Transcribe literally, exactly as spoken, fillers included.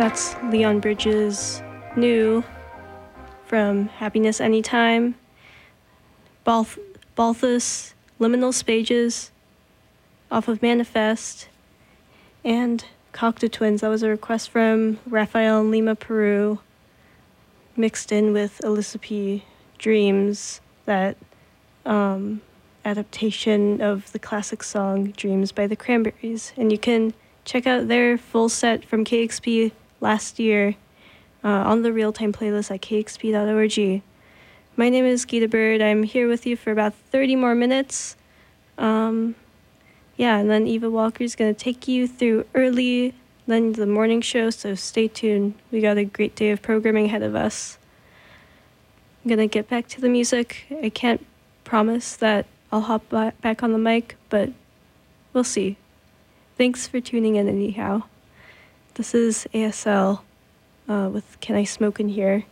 That's Leon Bridges' New from Happiness Anytime. Balth- Balthus, Liminal Spages off of Manifest. And Cocteau Twins, that was a request from Raphael in Lima, Peru, mixed in with Alyssa P. Dreams, that um, adaptation of the classic song Dreams by the Cranberries. And you can check out their full set from K X P last year uh, on the real-time playlist at k x p dot org. My name is Gita Bird. I'm here with you for about thirty more minutes. Um, yeah, and then Eva Walker's going to take you through early, then the morning show, so stay tuned. We got a great day of programming ahead of us. I'm going to get back to the music. I can't promise that I'll hop back on the mic, but we'll see. Thanks for tuning in anyhow. This is A S L uh, with Can I Smoke in Here?